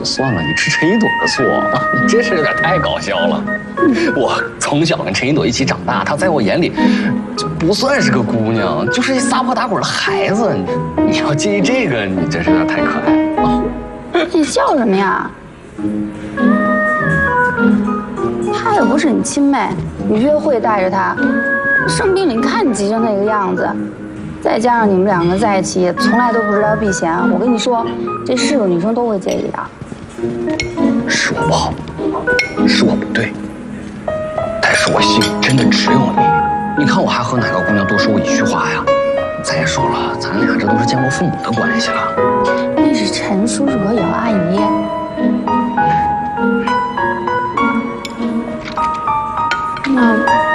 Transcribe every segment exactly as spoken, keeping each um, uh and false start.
算了，你吃陈一朵的错，你这事有点太搞笑了。我从小跟陈一朵一起长大，她在我眼里就不算是个姑娘，就是一撒泼打滚的孩子。你你要介意这个，你真是有点太可爱了啊！ 你笑什么呀？她又不是你亲妹，你约会带着她，生病了你看你急成那个样子。再加上你们两个在一起，从来都不知道避嫌。我跟你说，这是个女生都会介意的。 是我不好，是我不对，但是我心里真的只有你。你看我还和哪个姑娘多说过一句话呀？再说了，咱俩这都是见过父母的关系了。 那是陈叔叔和姚阿姨。那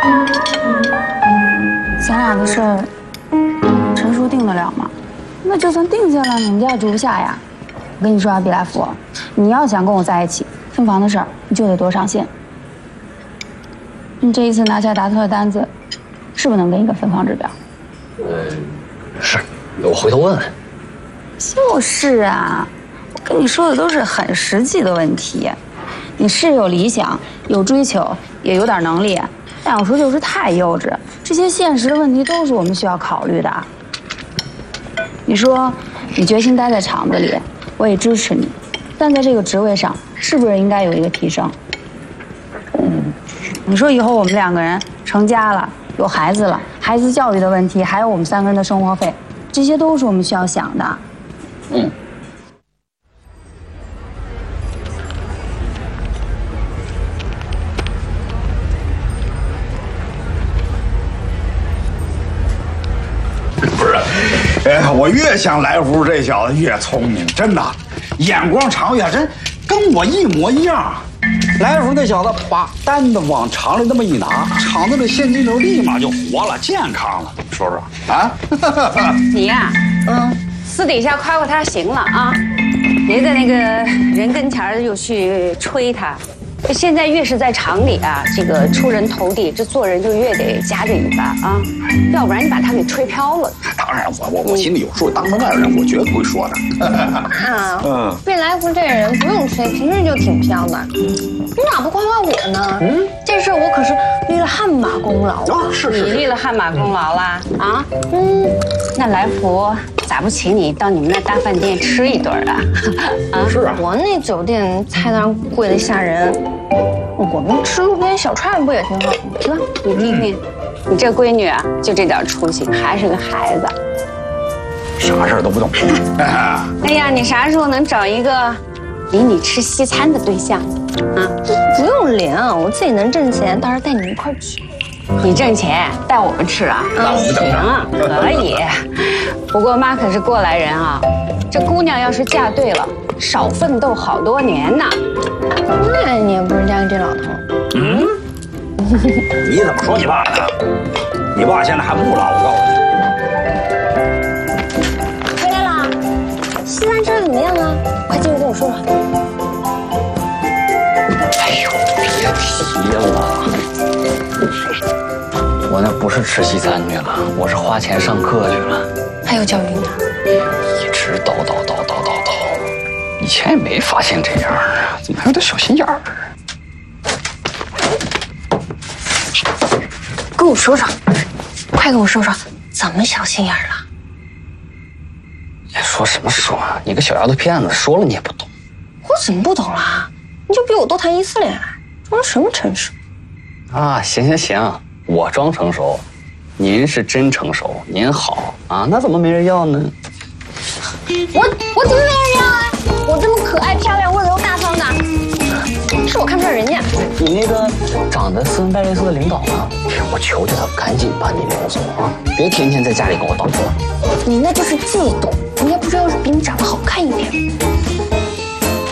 咱俩的事儿。陈叔定得了吗？那就算定下了，你们家也住不下呀。我跟你说啊，毕来福，你要想跟我在一起，分房的事儿你就得多上心。你这一次拿下达特的单子，是不是能给你个分房指标？ 呃，是，我回头问问。 就是啊，我跟你说的都是很实际的问题。你是有理想、有追求，也有点能力，但有时候就是太幼稚。这些现实的问题都是我们需要考虑的。你说你决心待在厂子里，我也支持你，但在这个职位上，是不是应该有一个提升？嗯，你说以后我们两个人成家了，有孩子了，孩子教育的问题，还有我们三个人的生活费，这些都是我们需要想的。嗯。 哎，我越想来福这小子越聪明，真的，眼光长远，真跟我一模一样。来福那小子把单子往厂里那么一拿，厂子的现金流立马就活了，健康了。说说啊， 你呀、啊，嗯，私底下夸夸他行了啊，别在那个人跟前又去吹他。现在越是在厂里啊，这个出人头地，这做人就越得夹着尾巴啊，要不然你把他给吹飘了。 当然，我我我心里有数，当着外人我绝不会说的。 啊，嗯，毕来福这人不用吹，平时就挺飘的。你咋不夸夸我呢？嗯，这事我可是立了汗马功劳啊！ 是是， 你立了汗马功劳啦啊？嗯，那来福咋不请你到你们那大饭店吃一顿啊？ 啊，是啊， 我那酒店菜单贵得吓人。我们吃路边小串不也挺好的？是吧？ 你听听，你这闺女啊，就这点出息，还是个孩子， 啥事儿都不懂。 哎呀，你啥时候能找一个领你吃西餐的对象啊？ 不用领，我自己能挣钱，到时候带你一块去。 你挣钱带我们吃啊？ 那我们等着。可以，不过妈可是过来人啊，这姑娘要是嫁对了，少奋斗好多年呢。 那你也不是嫁给这老头。 嗯，你怎么说你爸呢？你爸现在还不老，我告诉你。回来了，西餐吃的怎么样啊？快进去跟我说说。 哎呦，别提了，我那不是吃西餐去了，我是花钱上课去了。 还有教育呢？ 一直叨叨叨叨叨叨，以前也没发现这样啊，怎么还有点小心眼儿？ 跟我说说，快跟我说说，怎么小心眼了？ 你说什么说啊？你个小丫头片子，说了你也不懂。 我怎么不懂了？你就比我多谈一次恋爱，装什么成熟？ 啊，行行行，我装成熟，您是真成熟，您好啊，那怎么没人要呢？ 我我怎么没人要啊？我这么可爱、漂亮、温柔、大方的，是我看不上人家。 你那个长得斯文败类似的领导呢？我求求他赶紧把你领走啊！别天天在家里跟我捣鼓。 你那就是嫉妒，人家不知道是比你长得好看一点。